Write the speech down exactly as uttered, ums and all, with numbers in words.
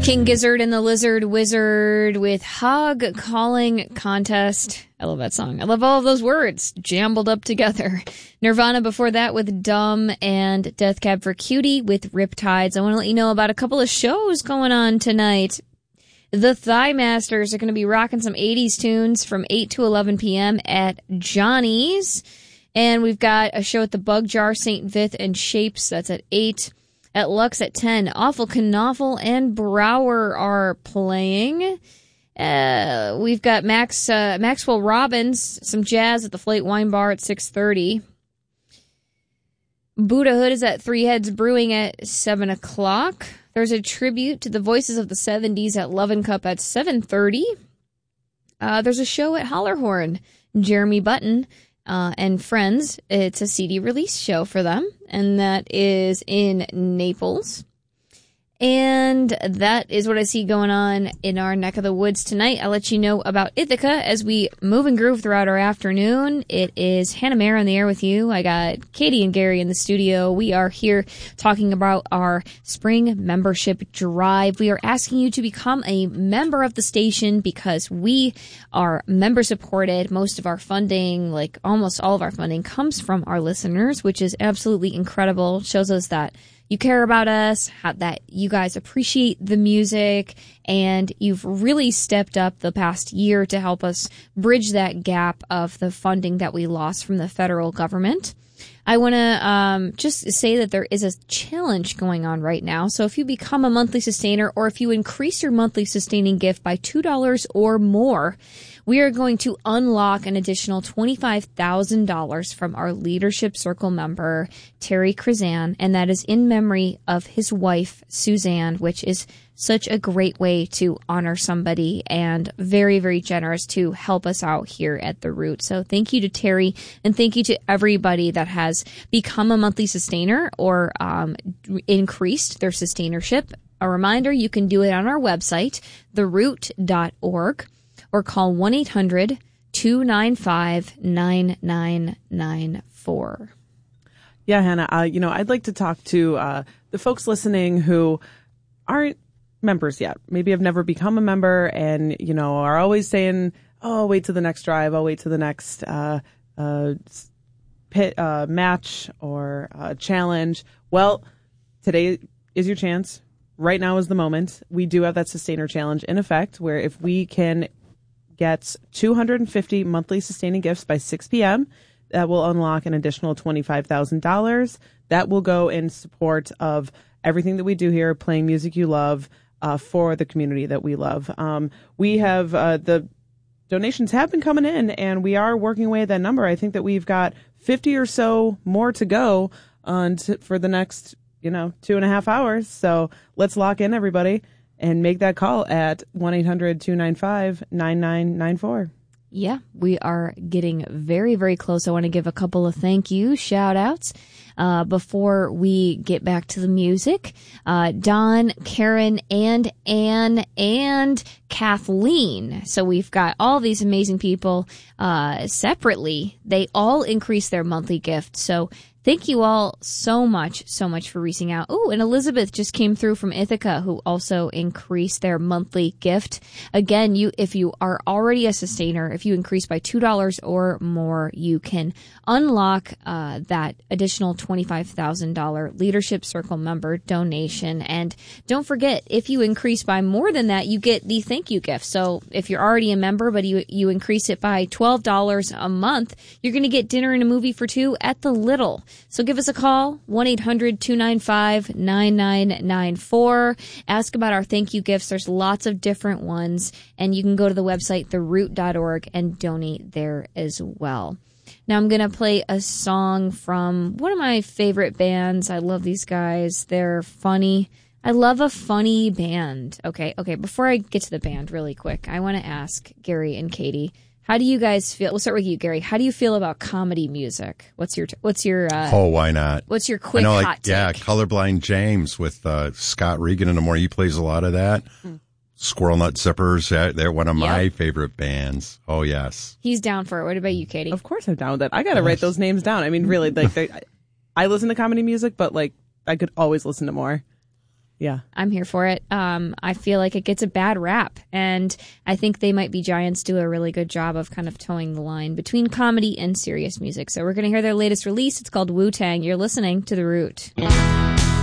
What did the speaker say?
King Gizzard and the Lizard Wizard with Hog Calling Contest. I love that song. I love all of those words jumbled up together. Nirvana before that with Dumb, and Death Cab for Cutie with Riptides. I want to let you know about a couple of shows going on tonight. The Thigh Masters are going to be rocking some eighties tunes from eight to eleven p.m. at Johnny's. And we've got a show at the Bug Jar, Saint Vith, and Shapes. That's at eight. At Lux at ten, Awful Knaufel and Brower are playing. Uh, we've got Max uh, Maxwell Robbins, some jazz at the Flate Wine Bar at six thirty. Buddha Hood is at Three Heads Brewing at seven o'clock. There's a tribute to the Voices of the seventies at Love and Cup at seven thirty. Uh, there's a show at Hollerhorn. Jeremy Button Uh, and Friends, it's a C D release show for them, and that is in Naples. And that is what I see going on in our neck of the woods tonight. I'll let you know about Ithaca as we move and groove throughout our afternoon. It is Hannah Mayer on the air with you. I got Katie and Gary in the studio. We are here talking about our spring membership drive. We are asking you to become a member of the station because we are member supported. Most of our funding, like almost all of our funding, comes from our listeners, which is absolutely incredible. It shows us that you care about us, how, that you guys appreciate the music, and you've really stepped up the past year to help us bridge that gap of the funding that we lost from the federal government. I want to um, just say that there is a challenge going on right now. So if you become a monthly sustainer, or if you increase your monthly sustaining gift by two dollars or more, we are going to unlock an additional twenty-five thousand dollars from our Leadership Circle member, Terry Krizan, and that is in memory of his wife, Suzanne, which is such a great way to honor somebody and very, very generous to help us out here at The Root. So thank you to Terry, and thank you to everybody that has become a monthly sustainer or um, increased their sustainership. A reminder, you can do it on our website, the root dot org. Or call one eight hundred two nine five nine nine nine four. Yeah, Hannah, uh, you know, I'd like to talk to uh, the folks listening who aren't members yet. Maybe have never become a member and, you know, are always saying, oh, I'll wait to the next drive. I'll wait to the next uh, uh, pit uh, match or uh, challenge. Well, today is your chance. Right now is the moment. We do have that Sustainer Challenge in effect where if we can gets two hundred fifty monthly sustaining gifts by six p.m. That will unlock an additional twenty-five thousand dollars. That will go in support of everything that we do here, playing music you love uh, for the community that we love. Um, we have uh, the donations have been coming in, and we are working away at that number. I think that we've got fifty or so more to go on to, for the next, you know, two and a half hours. So let's lock in, everybody. And make that call at one eight hundred two nine five nine nine nine four. Yeah, we are getting very, very close. I want to give a couple of thank you shout outs uh, before we get back to the music. Uh, Don, Karen, and Ann, and Kathleen. So we've got all these amazing people uh, separately. They all increase their monthly gift. So thank you all so much, so much for reaching out. Oh, and Elizabeth just came through from Ithaca, who also increased their monthly gift. Again, you, if you are already a sustainer, if you increase by two dollars or more, you can unlock uh, that additional twenty-five thousand dollars Leadership Circle member donation. And don't forget, if you increase by more than that, you get the thank you gift. So if you're already a member, but you, you increase it by twelve dollars a month, you're going to get dinner and a movie for two at the Little. So give us a call, one eight hundred two nine five nine nine nine four. Ask about our thank you gifts. There's lots of different ones, and you can go to the website, the root dot org, and donate there as well. Now I'm going to play a song from one of my favorite bands. I love these guys. They're funny. I love a funny band. Okay, okay, before I get to the band really quick, I want to ask Gary and Katie, how do you guys feel? We'll start with you, Gary. How do you feel about comedy music? What's your what's your uh, oh, why not? What's your quick I know, hot like, take? Yeah, Colorblind James with uh, Scott Regan in the morning. He plays a lot of that. Mm. Squirrel Nut Zippers. They're one of my yep. favorite bands. Oh yes, he's down for it. What about you, Katie? Of course, I'm down with that. I got to write those names down. I mean, really, like they, I listen to comedy music, but like I could always listen to more. Yeah. I'm here for it. Um, I feel like it gets a bad rap, and I think They Might Be Giants do a really good job of kind of towing the line between comedy and serious music. So we're going to hear their latest release. It's called Wu-Tang. You're listening to The Root.